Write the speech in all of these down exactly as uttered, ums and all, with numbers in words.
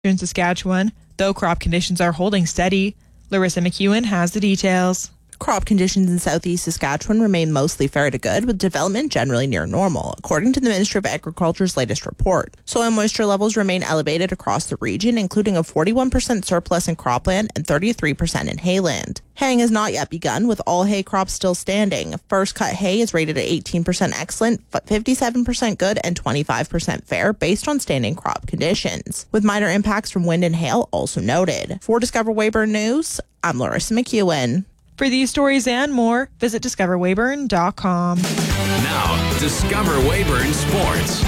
in Saskatchewan, though crop conditions are holding steady. Larissa McEwen has the details. Crop conditions in southeast Saskatchewan remain mostly fair to good, with development generally near normal, according to the Ministry of Agriculture's latest report. Soil moisture levels remain elevated across the region, including a forty-one percent surplus in cropland and thirty-three percent in hayland. Haying has not yet begun, with all hay crops still standing. First cut hay is rated at eighteen percent excellent, but fifty-seven percent good and twenty-five percent fair based on standing crop conditions, with minor impacts from wind and hail also noted. For Discover Weyburn News, I'm Larissa McEwen. For these stories and more, visit discover weyburn dot com. Now, Discover Weyburn Sports.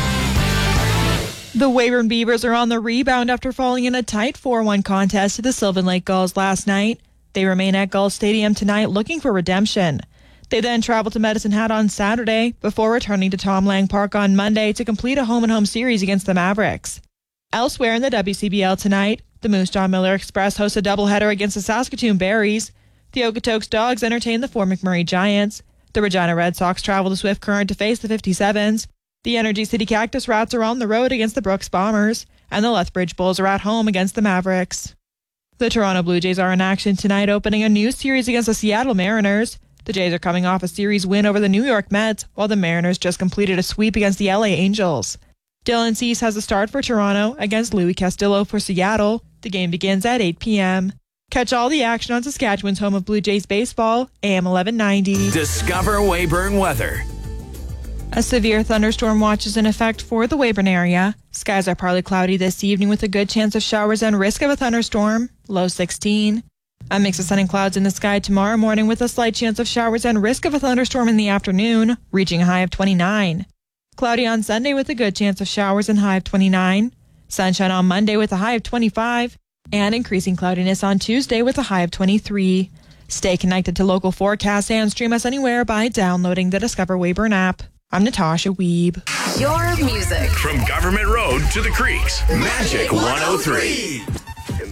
The Weyburn Beavers are on the rebound after falling in a tight four one contest to the Sylvan Lake Gulls last night. They remain at Gull Stadium tonight looking for redemption. They then travel to Medicine Hat on Saturday before returning to Tom Lang Park on Monday to complete a home-and-home series against the Mavericks. Elsewhere in the W C B L tonight, the Moose Jaw Miller Express hosts a doubleheader against the Saskatoon Berries. The Okotoks Dogs entertain the Fort McMurray Giants. The Regina Red Sox travel to Swift Current to face the fifty-sevens. The Energy City Cactus Rats are on the road against the Brooks Bombers. And the Lethbridge Bulls are at home against the Mavericks. The Toronto Blue Jays are in action tonight, opening a new series against the Seattle Mariners. The Jays are coming off a series win over the New York Mets, while the Mariners just completed a sweep against the L A Angels. Dylan Cease has a start for Toronto against Louis Castillo for Seattle. The game begins at eight p.m. Catch all the action on Saskatchewan's home of Blue Jays baseball, A M eleven ninety. Discover Weyburn weather. A severe thunderstorm watch is in effect for the Weyburn area. Skies are partly cloudy this evening with a good chance of showers and risk of a thunderstorm, low sixteen. A mix of sun and clouds in the sky tomorrow morning with a slight chance of showers and risk of a thunderstorm in the afternoon, reaching a high of twenty-nine. Cloudy on Sunday with a good chance of showers and high of twenty-nine. Sunshine on Monday with a high of twenty-five. And increasing cloudiness on Tuesday with a high of twenty-three. Stay connected to local forecasts and stream us anywhere by downloading the Discover Weyburn app. I'm Natasha Weeb. Your music. From Government Road to the Creeks. Magic one oh three.